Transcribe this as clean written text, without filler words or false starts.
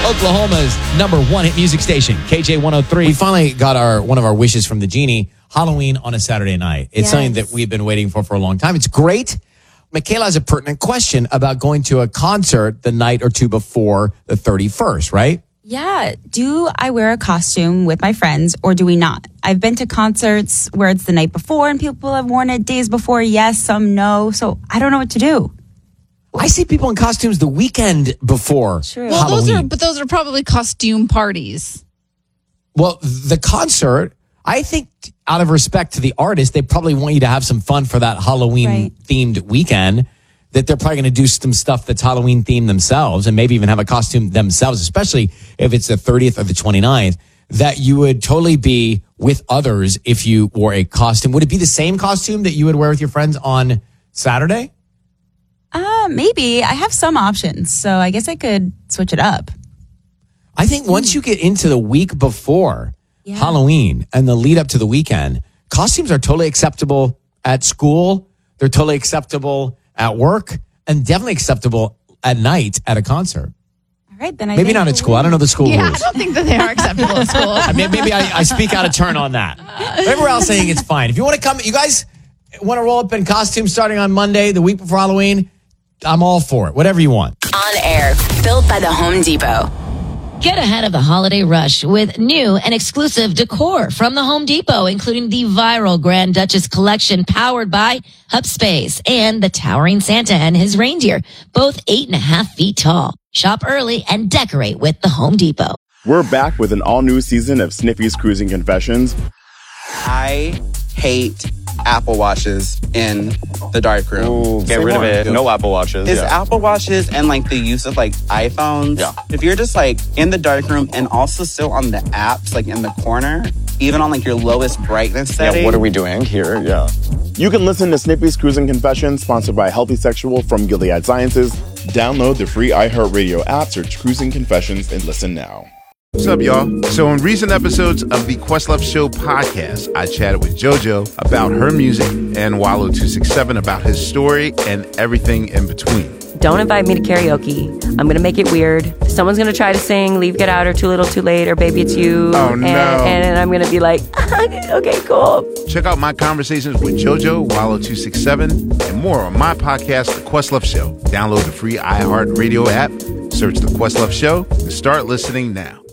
Oklahoma's #1 hit music station, KJ103. We finally got one of our wishes from the genie, Halloween on a Saturday night. It's something that we've been waiting for a long time. It's great. Michaela has a pertinent question about going to a concert the night or two before the 31st, right? Yeah. Do I wear a costume with my friends or do we not? I've been to concerts where it's the night before and people have worn it days before. Yes, some no. So I don't know what to do. I see people in costumes the weekend before Halloween. Those are probably costume parties. Well, the concert, I think out of respect to the artist, they probably want you to have some fun for that Halloween-themed weekend, that they're probably going to do some stuff that's Halloween-themed themselves and maybe even have a costume themselves, especially if it's the 30th or the 29th, that you would totally be with others if you wore a costume. Would it be the same costume that you would wear with your friends on Saturday? Maybe. I have some options, so I guess I could switch it up. I think once you get into the week before Halloween and the lead up to the weekend, costumes are totally acceptable at school. They're totally acceptable at work and definitely acceptable at night at a concert. All right, then maybe not at school. I don't know the school rules. I don't think that they are acceptable at school. Maybe I speak out of turn on that. Everywhere else saying it's fine. If you want to come, you guys want to roll up in costumes starting on Monday, the week before Halloween, I'm all for it. Whatever you want. On Air, built by the Home Depot. Get ahead of the holiday rush with new and exclusive decor from the Home Depot, including the viral Grand Duchess collection powered by HubSpace and the towering Santa and his reindeer, both 8.5 feet tall. Shop early and decorate with the Home Depot. We're back with an all-new season of Sniffy's Cruising Confessions. I hate Apple Watches in the darkroom. Ooh, get rid of it. No Apple Watches. It's Apple Watches and like the use of like iPhones. Yeah. If you're just like in the darkroom and also still on the apps, like in the corner, even on like your lowest brightness setting. Yeah, what are we doing here? Yeah. You can listen to Snippy's Cruising Confessions, sponsored by Healthy Sexual from Gilead Sciences. Download the free iHeartRadio app, search Cruising Confessions, and listen now. What's up, y'all? So in recent episodes of the Questlove Show podcast, I chatted with JoJo about her music and Wallo267 about his story and everything in between. Don't invite me to karaoke. I'm going to make it weird. Someone's going to try to sing Leave, Get Out, or Too Little, Too Late, or Baby It's You. Oh, no. And I'm going to be like, okay, cool. Check out my conversations with JoJo, Wallo267, and more on my podcast, The Questlove Show. Download the free iHeartRadio app, search The Questlove Show, and start listening now.